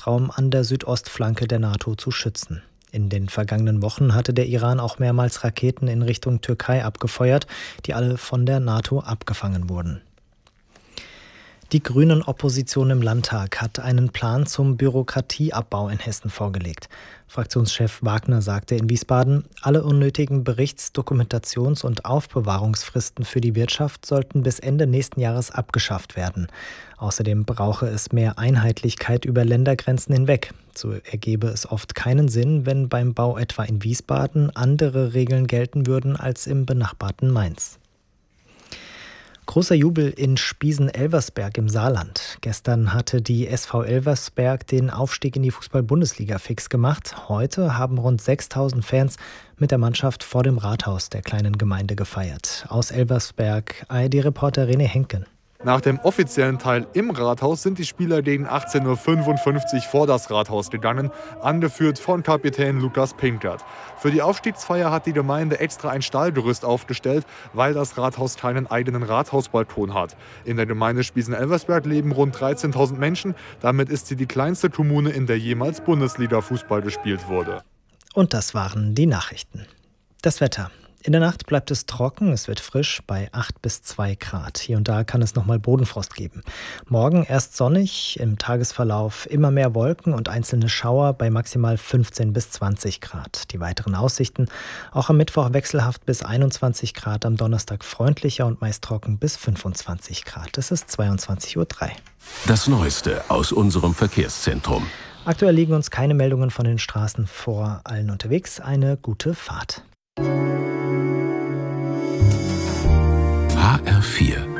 Luftraum an der Südostflanke der NATO zu schützen. In den vergangenen Wochen hatte der Iran auch mehrmals Raketen in Richtung Türkei abgefeuert, die alle von der NATO abgefangen wurden. Die Grünen-Opposition im Landtag hat einen Plan zum Bürokratieabbau in Hessen vorgelegt. Fraktionschef Wagner sagte in Wiesbaden, alle unnötigen Berichts-, Dokumentations- und Aufbewahrungsfristen für die Wirtschaft sollten bis Ende nächsten Jahres abgeschafft werden. Außerdem brauche es mehr Einheitlichkeit über Ländergrenzen hinweg. So ergebe es oft keinen Sinn, wenn beim Bau etwa in Wiesbaden andere Regeln gelten würden als im benachbarten Mainz. Großer Jubel in Spiesen-Elversberg im Saarland. Gestern hatte die SV Elversberg den Aufstieg in die Fußball-Bundesliga fix gemacht. Heute haben rund 6.000 Fans mit der Mannschaft vor dem Rathaus der kleinen Gemeinde gefeiert. Aus Elversberg ARD-Reporter René Henken. Nach dem offiziellen Teil im Rathaus sind die Spieler gegen 18:55 Uhr vor das Rathaus gegangen, angeführt von Kapitän Lukas Pinkert. Für die Aufstiegsfeier hat die Gemeinde extra ein Stahlgerüst aufgestellt, weil das Rathaus keinen eigenen Rathausbalkon hat. In der Gemeinde Spiesen-Elversberg leben rund 13.000 Menschen. Damit ist sie die kleinste Kommune, in der jemals Bundesliga-Fußball gespielt wurde. Und das waren die Nachrichten. Das Wetter. In der Nacht bleibt es trocken, es wird frisch bei 8 bis 2 Grad. Hier und da kann es nochmal Bodenfrost geben. Morgen erst sonnig, im Tagesverlauf immer mehr Wolken und einzelne Schauer bei maximal 15 bis 20 Grad. Die weiteren Aussichten, auch am Mittwoch wechselhaft bis 21 Grad, am Donnerstag freundlicher und meist trocken bis 25 Grad. Es ist 22:03 Uhr. Das Neueste aus unserem Verkehrszentrum. Aktuell liegen uns keine Meldungen von den Straßen vor. Allen unterwegs eine gute Fahrt. HR4